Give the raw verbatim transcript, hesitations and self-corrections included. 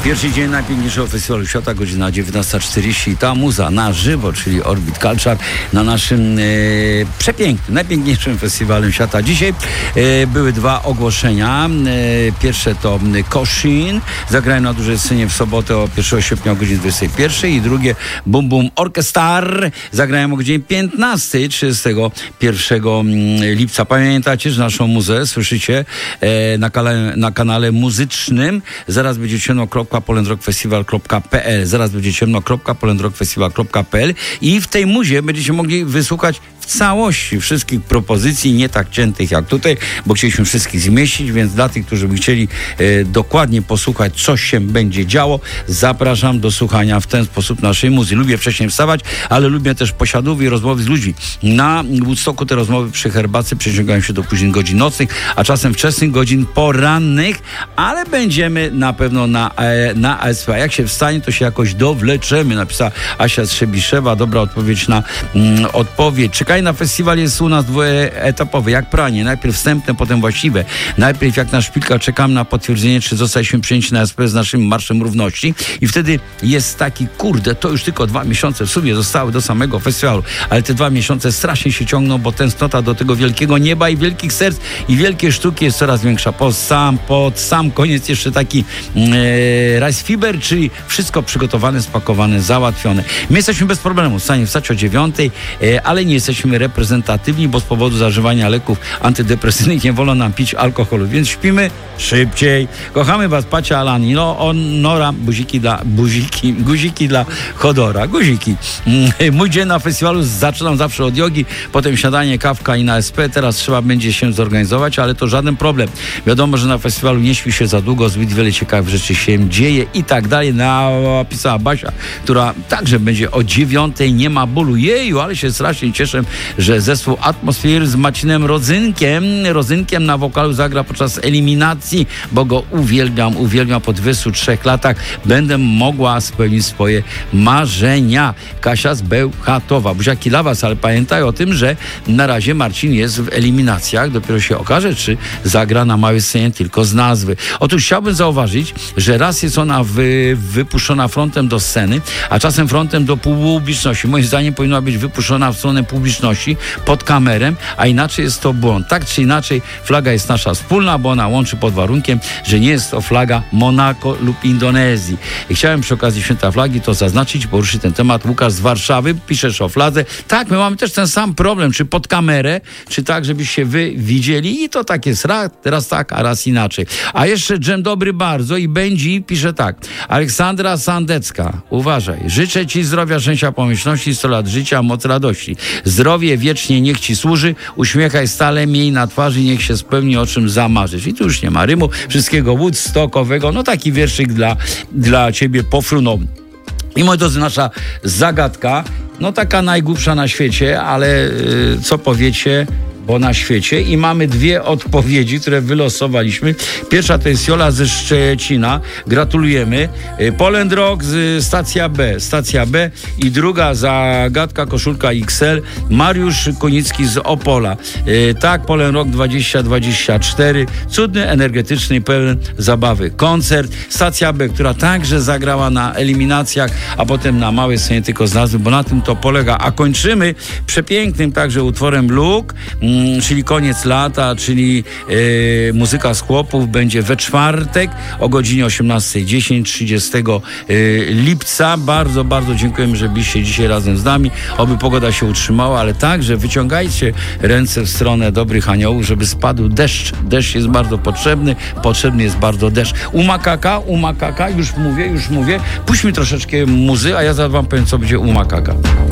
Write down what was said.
Pierwszy dzień najpiękniejszego festiwalu świata, godzina dziewiętnasta czterdzieści. Ta muza na żywo, czyli Orbit Culture, na naszym e, przepięknym, najpiękniejszym festiwalem świata. Dzisiaj e, były dwa ogłoszenia. E, pierwsze to Koshin, zagrają na dużej scenie w sobotę o pierwszego sierpnia o godzinie dwudziestej pierwszej i drugie Bum Bum Orchestar zagrają o godzinie piętnastej trzydziestego pierwszego lipca. Pamiętacie, że naszą muzę słyszycie e, na, kale, na kanale muzycznym. Zaraz będzie ciemno kropka polendrockfestival kropka p l. Zaraz będzie ciemno kropka polendrockfestival kropka p l i w tej muzie będziecie mogli wysłuchać w całości wszystkich propozycji, nie tak ciętych jak tutaj, bo chcieliśmy wszystkich zmieścić, więc dla tych, którzy by chcieli e, dokładnie posłuchać, co się będzie działo, zapraszam do słuchania w ten sposób naszej muzy. Lubię wcześniej wstawać, ale lubię też posiadów i rozmowy z ludźmi. Na Woodstocku te rozmowy przy herbacy przeciągają się do późnych godzin nocnych, a czasem wczesnych godzin porannych, ale będziemy na pewno na, e, na A S P. A jak się wstanie, to się jakoś dowleczemy, napisała Asia Trzebiszewa. Dobra odpowiedź na mm, odpowiedź. Czekaj na festiwal jest u nas dwuetapowy, jak pranie. Najpierw wstępne, potem właściwe. Najpierw jak na szpilkach czekamy na potwierdzenie, czy zostaliśmy przyjęci na A S P z naszym Marszem Równości i wtedy jest taki, kurde, to już tylko dwa miesiące w sumie zostały do samego festiwalu, ale te dwa miesiące strasznie się ciągną, bo tęsknota do tego wielkiego nieba i wielkich serc i wielkiej sztuki jest coraz większa. Po sam, pod sam koniec jeszcze taki e, Rice Fiber, czyli wszystko przygotowane, spakowane, załatwione. My jesteśmy bez problemu w stanie wstać o dziewiątej, e, ale nie jesteśmy reprezentatywni, bo z powodu zażywania leków antydepresyjnych nie wolno nam pić alkoholu, więc śpimy szybciej. Kochamy was, Pacia, Alani, no, on, Nora, buziki dla, buziki, guziki dla Chodora, guziki. Mój dzień na festiwalu zaczynam zawsze od jogi, potem siadanie, kawka i na S P. Teraz trzeba będzie się zorganizować, ale to żaden problem. Wiadomo, że na festiwalu nie śpi się za długo, zbyt wiele ciekawych rzeczy się dzieje i tak dalej. Napisała Basia, która także będzie o dziewiątej. Nie ma bólu. Jeju, ale się strasznie cieszę, że zespół Atmosphere z Macinem Rodzynkiem, Rodzynkiem na wokalu zagra podczas eliminacji, bo go uwielbiam, uwielbiam. Po dwudziestu trzech latach będę mogła spełnić swoje marzenia. Kasia z Bełchatowa. Buziaki dla was, ale pamiętaj o tym, że na razie Marcin jest w eliminacjach. Dopiero się okaże, czy zagra na małej scenie tylko z nazwy. Otóż chciałbym zauważyć, że raz jest ona wy, wypuszczona frontem do sceny, a czasem frontem do publiczności. Moim zdaniem powinna być wypuszczona w stronę publiczności pod kamerę, a inaczej jest to błąd. Tak czy inaczej flaga jest nasza wspólna, bo ona łączy pod warunkiem, że nie jest to flaga Monako lub Indonezji. I chciałem przy okazji Święta Flagi to zaznaczyć, poruszyć ten temat. Łukasz z Warszawy, piszesz o fladze. Tak, my mamy też ten sam problem, czy pod kamerę, czy tak, żebyście wy widzieli i to tak jest raz, raz tak, a raz inaczej. A jeszcze dżem dobry bardzo i będzie pisze tak. Aleksandra Sandecka, uważaj, życzę ci zdrowia, szczęścia, pomyślności, sto lat życia, moc radości. Zdrowie wiecznie niech ci służy, uśmiechaj stale, miej na twarzy, niech się spełni, o czym zamarzysz. I tu już nie ma rymu, wszystkiego woodstockowego, no taki wierszyk dla, dla ciebie pofrunął. I moi drodzy, nasza zagadka, no taka najgłupsza na świecie, ale yy, co powiecie, bo na świecie, i mamy dwie odpowiedzi, które wylosowaliśmy. Pierwsza to jest Jola ze Szczecina. Gratulujemy. Poland Rock z stacja B. Stacja B. I druga zagadka, koszulka X L. Mariusz Kunicki z Opola. Yy, tak, Poland Rock dwadzieścia dwadzieścia cztery. Cudny, energetyczny i pełen zabawy koncert. Stacja B, która także zagrała na eliminacjach, a potem na małej scenie tylko z nazwy, bo na tym to polega. A kończymy przepięknym także utworem Luke, czyli koniec lata, czyli e, muzyka z chłopów będzie we czwartek o godzinie osiemnasta dziesięć, trzydziestego lipca. Bardzo, bardzo dziękujemy, że byliście dzisiaj razem z nami. Oby pogoda się utrzymała, ale także wyciągajcie ręce w stronę dobrych aniołów, żeby spadł deszcz. Deszcz jest bardzo potrzebny, potrzebny jest bardzo deszcz. U makaka, u makaka, już mówię, już mówię. Puść mi troszeczkę muzy, a ja zaraz wam powiem, co będzie u makaka.